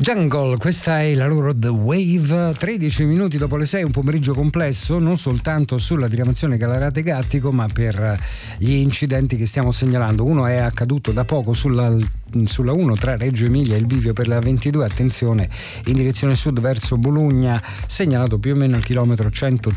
Jungle, questa è la loro The Wave. 13 minuti dopo le 6, un pomeriggio complesso non soltanto sulla diramazione Gallarate-Gattico, ma per gli incidenti che stiamo segnalando. Uno è accaduto da poco sulla 1 tra Reggio Emilia e il bivio per la 22, attenzione, in direzione sud verso Bologna, segnalato più o meno al chilometro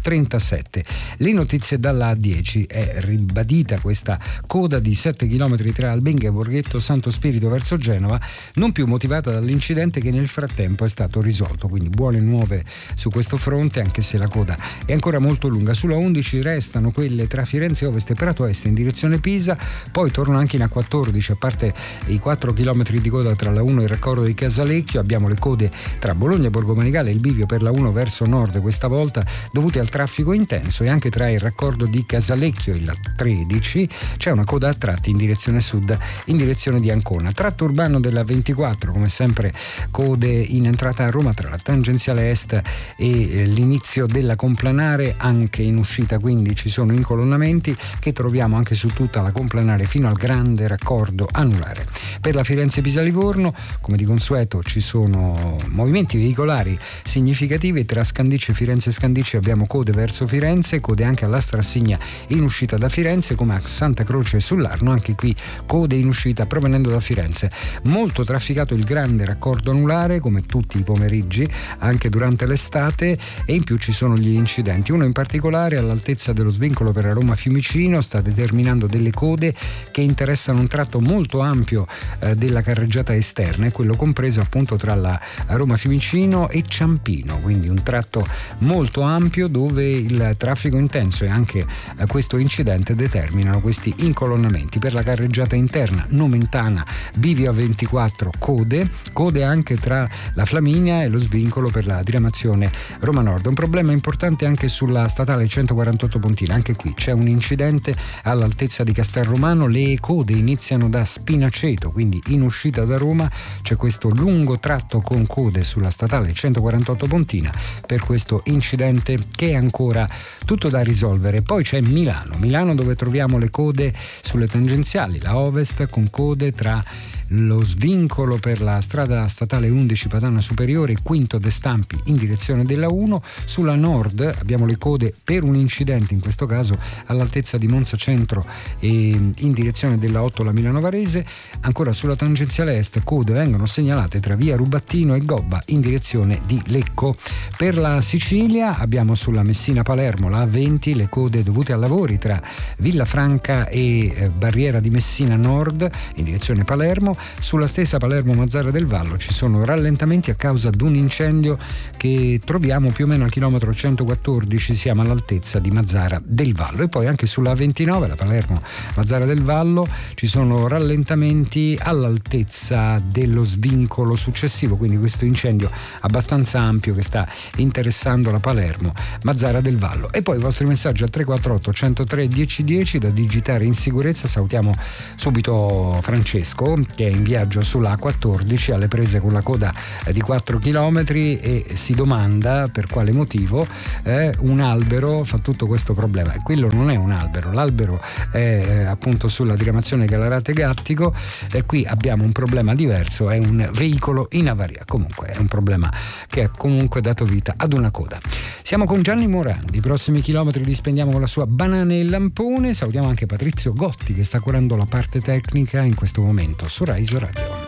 137. Le notizie dalla A10: è ribadita questa coda di 7 km tra Albinga e Borghetto Santo Spirito verso Genova, non più motivata dall'incidente che nel frattempo è stato risolto, quindi buone nuove su questo fronte, anche se la coda è ancora molto lunga. Sulla 11 restano quelle tra Firenze Ovest e Prato Est in direzione Pisa, poi tornano anche in A14, a parte i 4 km di coda tra la 1 e il raccordo di Casalecchio. Abbiamo le code tra Bologna e Borgo Panigale e il bivio per la 1 verso nord, questa volta dovute al traffico intenso, e anche tra il raccordo di Casalecchio e la 13 c'è una coda a tratti in direzione sud, in direzione di Ancona. Tratto urbano della 24, come sempre code in entrata a Roma tra la tangenziale est e l'inizio della complanare, anche in uscita, quindi ci sono incolonnamenti che troviamo anche su tutta la complanare fino al grande raccordo anulare. Per la Firenze-Pisa-Livorno, come di consueto, ci sono movimenti veicolari significativi. Tra Scandicci e Firenze-Scandicci abbiamo code verso Firenze, code anche alla Strassigna in uscita da Firenze, come a Santa Croce sull'Arno, anche qui code in uscita provenendo da Firenze. Molto trafficato il grande raccordo anulare, come tutti i pomeriggi anche durante l'estate, e in più ci sono gli incidenti. Uno in particolare all'altezza dello svincolo per Roma Fiumicino sta determinando delle code che interessano un tratto molto ampio della carreggiata esterna, e quello compreso appunto tra la Roma Fiumicino e Ciampino, quindi un tratto molto ampio dove il traffico intenso e anche questo incidente determinano questi incolonnamenti. Per la carreggiata interna Nomentana bivio A24 code anche tra la Flaminia e lo svincolo per la diramazione Roma Nord. Un problema importante anche sulla statale 148 Pontina, anche qui c'è un incidente all'altezza di Castelromano, le code iniziano da Spinaceto, quindi in uscita da Roma c'è questo lungo tratto con code sulla statale 148 Pontina per questo incidente che è ancora tutto da risolvere. Poi c'è Milano dove troviamo le code sulle tangenziali, la Ovest con code tra lo svincolo per la strada statale 11 Padana Superiore, Quinto De Stampi in direzione della 1. Sulla nord abbiamo le code per un incidente, in questo caso all'altezza di Monza Centro e in direzione della 8 la Milano Varese. Ancora sulla tangenziale est code vengono segnalate tra via Rubattino e Gobba in direzione di Lecco. Per la Sicilia abbiamo sulla Messina Palermo la A20 le code dovute a lavori tra Villafranca e Barriera di Messina Nord in direzione Palermo. Sulla stessa Palermo-Mazzara del Vallo ci sono rallentamenti a causa di un incendio che troviamo più o meno al chilometro 114, siamo all'altezza di Mazzara del Vallo. E poi anche sulla A29, la Palermo-Mazzara del Vallo, ci sono rallentamenti all'altezza dello svincolo successivo, quindi questo incendio abbastanza ampio che sta interessando la Palermo-Mazzara del Vallo. E poi i vostri messaggi al 348 103 1010 da digitare in sicurezza. Salutiamo subito Francesco che è in viaggio sulla A14 alle prese con la coda di 4 km e si domanda per quale motivo un albero fa tutto questo problema. E quello non è un albero, l'albero è appunto sulla diramazione Gallarate-Gattico, e qui abbiamo un problema diverso, è un veicolo in avaria. Comunque è un problema che ha comunque dato vita ad una coda. Siamo con Gianni Morandi, i prossimi chilometri li spendiamo con la sua Banane e Lampone. Salutiamo anche Patrizio Gotti che sta curando la parte tecnica in questo momento su Rai Radio.